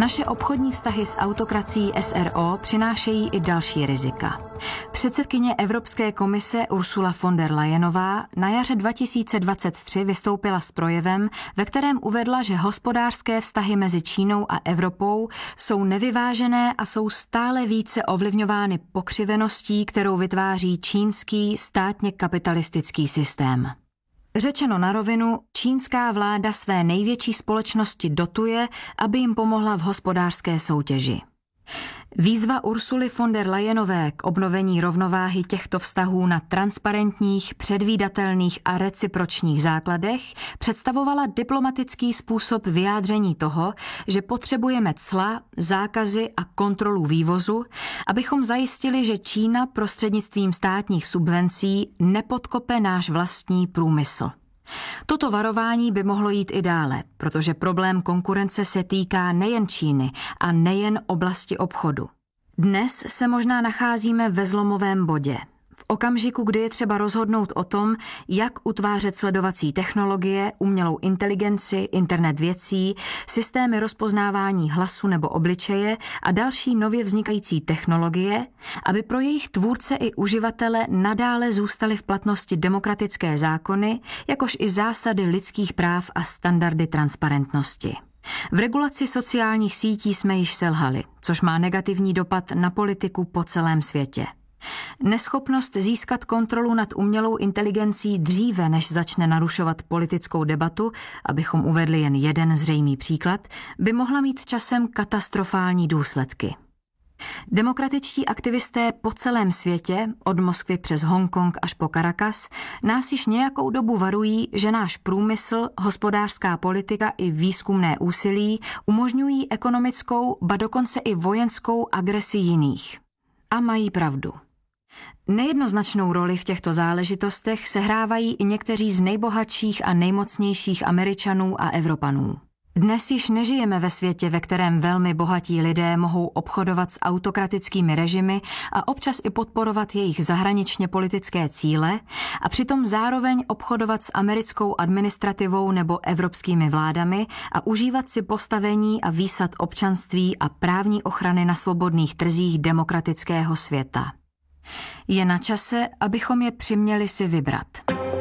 Naše obchodní vztahy s autokracií SRO přinášejí i další rizika. Předsedkyně Evropské komise Ursula von der Leyenová na jaře 2023 vystoupila s projevem, ve kterém uvedla, že hospodářské vztahy mezi Čínou a Evropou jsou nevyvážené a jsou stále více ovlivňovány pokřiveností, kterou vytváří čínský státně kapitalistický systém. Řečeno na rovinu, čínská vláda své největší společnosti dotuje, aby jim pomohla v hospodářské soutěži. Výzva Ursuly von der Leyenové k obnovení rovnováhy těchto vztahů na transparentních, předvídatelných a recipročních základech představovala diplomatický způsob vyjádření toho, že potřebujeme cla, zákazy a kontrolu vývozu, abychom zajistili, že Čína prostřednictvím státních subvencí nepodkope náš vlastní průmysl. Toto varování by mohlo jít i dále, protože problém konkurence se týká nejen Číny a nejen oblasti obchodu. Dnes se možná nacházíme ve zlomovém bodě. V okamžiku, kdy je třeba rozhodnout o tom, jak utvářet sledovací technologie, umělou inteligenci, internet věcí, systémy rozpoznávání hlasu nebo obličeje a další nově vznikající technologie, aby pro jejich tvůrce i uživatele nadále zůstaly v platnosti demokratické zákony, jakož i zásady lidských práv a standardy transparentnosti. V regulaci sociálních sítí jsme již selhali, což má negativní dopad na politiku po celém světě. Neschopnost získat kontrolu nad umělou inteligencí dříve, než začne narušovat politickou debatu, abychom uvedli jen jeden zřejmý příklad, by mohla mít časem katastrofální důsledky. Demokratičtí aktivisté po celém světě, od Moskvy přes Hongkong až po Caracas, nás již nějakou dobu varují, že náš průmysl, hospodářská politika i výzkumné úsilí umožňují ekonomickou, ba dokonce i vojenskou agresi jiných. A mají pravdu. Nejednoznačnou roli v těchto záležitostech sehrávají i někteří z nejbohatších a nejmocnějších Američanů a Evropanů. Dnes již nežijeme ve světě, ve kterém velmi bohatí lidé mohou obchodovat s autokratickými režimy a občas i podporovat jejich zahraničně politické cíle a přitom zároveň obchodovat s americkou administrativou nebo evropskými vládami a užívat si postavení a výsad občanství a právní ochrany na svobodných trzích demokratického světa. Je na čase, abychom je přiměli si vybrat.